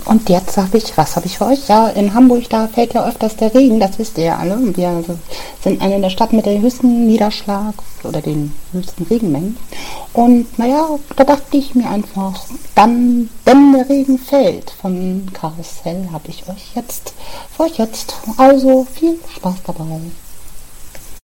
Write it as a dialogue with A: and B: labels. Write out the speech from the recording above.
A: Und jetzt was habe ich für euch? Ja, in Hamburg, da fällt ja öfters der Regen, das wisst ihr ja alle. Wir sind eine der Stadt mit der höchsten Niederschlag oder den höchsten Regenmengen. Und naja, da dachte ich mir einfach, dann, wenn der Regen fällt von Karussell, habe ich euch jetzt, für euch jetzt. Also viel Spaß dabei.